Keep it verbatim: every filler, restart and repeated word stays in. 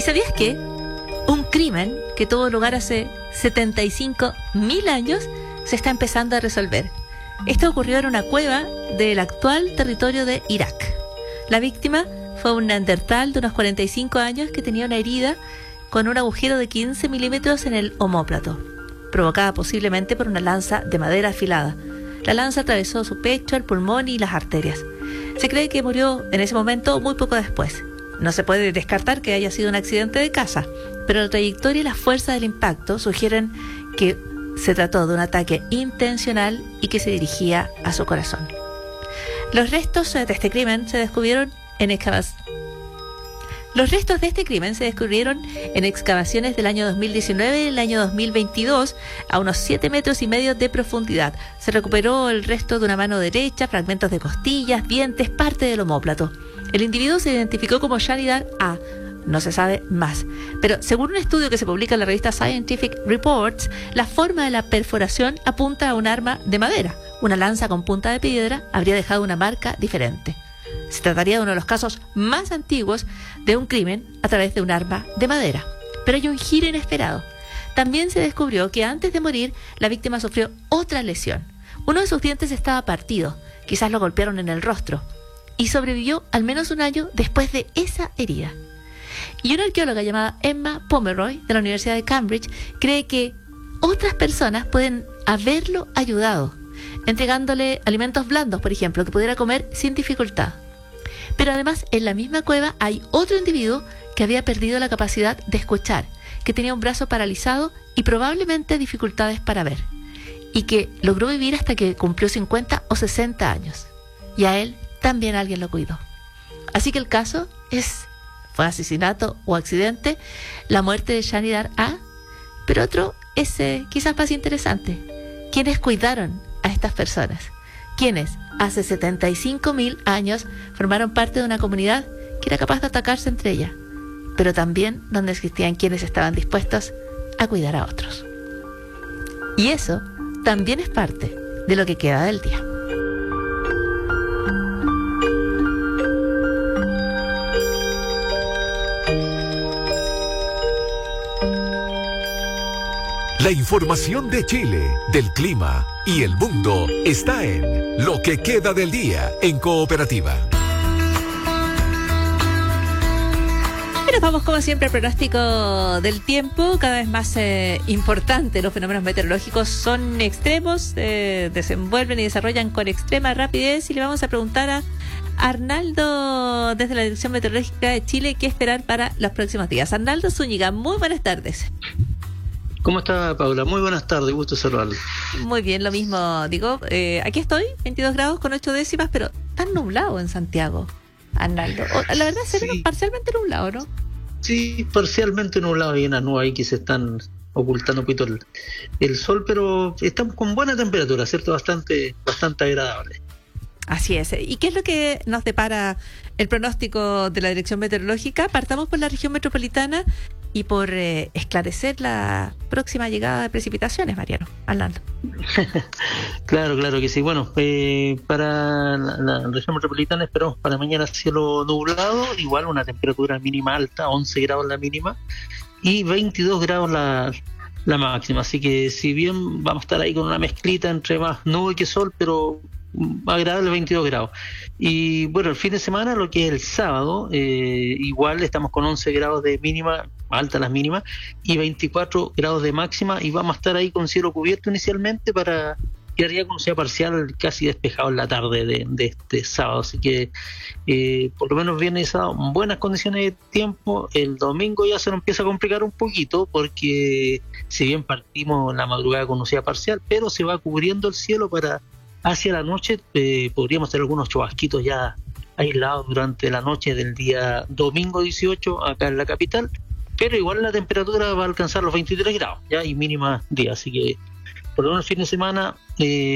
sabías que un crimen que tuvo lugar hace setenta y cinco mil años se está empezando a resolver? Esto ocurrió en una cueva del actual territorio de Irak. La víctima fue un neandertal de unos cuarenta y cinco años que tenía una herida con un agujero de quince milímetros en el omóplato, provocada posiblemente por una lanza de madera afilada. La lanza atravesó su pecho, el pulmón y las arterias. Se cree que murió en ese momento muy poco después. No se puede descartar que haya sido un accidente de caza, pero la trayectoria y la fuerza del impacto sugieren que se trató de un ataque intencional y que se dirigía a su corazón. Los restos de este crimen se descubrieron en excavaciones. Los restos de este crimen se descubrieron en excavaciones del año dos mil diecinueve y el año dos mil veintidós a unos siete metros y medio de profundidad. Se recuperó el resto de una mano derecha, fragmentos de costillas, dientes, parte del omóplato. El individuo se identificó como Shanidar A. No se sabe más. Pero según un estudio que se publica en la revista Scientific Reports, la forma de la perforación apunta a un arma de madera. Una lanza con punta de piedra habría dejado una marca diferente. Se trataría de uno de los casos más antiguos de un crimen a través de un arma de madera. Pero hay un giro inesperado. También se descubrió que antes de morir, la víctima sufrió otra lesión. Uno de sus dientes estaba partido, quizás lo golpearon en el rostro, y sobrevivió al menos un año después de esa herida. Y una arqueóloga llamada Emma Pomeroy, de la Universidad de Cambridge, cree que otras personas pueden haberlo ayudado, entregándole alimentos blandos, por ejemplo, que pudiera comer sin dificultad. Pero además, en la misma cueva hay otro individuo que había perdido la capacidad de escuchar, que tenía un brazo paralizado y probablemente dificultades para ver, y que logró vivir hasta que cumplió cincuenta o sesenta años. Y a él también alguien lo cuidó. Así que el caso es, fue asesinato o accidente, la muerte de Shanidar A, pero otro es eh, quizás más interesante. ¿Quiénes cuidaron a estas personas? ¿Quiénes hace setenta y cinco mil años formaron parte de una comunidad que era capaz de atacarse entre ella, pero también donde existían quienes estaban dispuestos a cuidar a otros? Y eso también es parte de lo que queda del día. La información de Chile, del clima y el mundo está en Lo que queda del día en Cooperativa. Y nos vamos como siempre al pronóstico del tiempo, cada vez más eh, importante. Los fenómenos meteorológicos son extremos, eh, desenvuelven y desarrollan con extrema rapidez, y le vamos a preguntar a Arnaldo desde la Dirección Meteorológica de Chile qué esperar para los próximos días. Arnaldo Zúñiga, muy buenas tardes. ¿Cómo está, Paula? Muy buenas tardes, gusto saludarle. Muy bien, lo mismo digo. Eh, aquí estoy, veintidós grados con ocho décimas, pero tan nublado en Santiago, Arnaldo. O, la verdad, se ve sí. parcialmente nublado, ¿no? Sí, parcialmente nublado, hay unas nubes ahí que se están ocultando un poquito el, el sol, pero estamos con buena temperatura, ¿cierto? Bastante, bastante agradable. Así es. ¿Y qué es lo que nos depara el pronóstico de la Dirección Meteorológica? Partamos por la región metropolitana y por eh, esclarecer la próxima llegada de precipitaciones, Mariano. Arnaldo. Claro, claro que sí. Bueno, eh, para la, la región metropolitana esperamos para mañana cielo nublado, igual una temperatura mínima alta, once grados la mínima y veintidós grados la, la máxima. Así que si bien vamos a estar ahí con una mezclita entre más nube que sol, pero agradable, veintidós grados. Y bueno, el fin de semana, lo que es el sábado, eh, igual estamos con once grados de mínima, altas las mínimas, y veinticuatro grados de máxima, y vamos a estar ahí con cielo cubierto inicialmente para quedar ya con cielo parcial casi despejado en la tarde de, de este sábado. Así que eh, por lo menos viernes y sábado buenas condiciones de tiempo. El domingo ya se nos empieza a complicar un poquito, porque si bien partimos la madrugada con cielo parcial, pero se va cubriendo el cielo para hacia la noche, eh, podríamos tener algunos chubasquitos ya aislados durante la noche del día domingo dieciocho acá en la capital, pero igual la temperatura va a alcanzar los veintitrés grados ya y mínima día, así que por lo menos el fin de semana eh,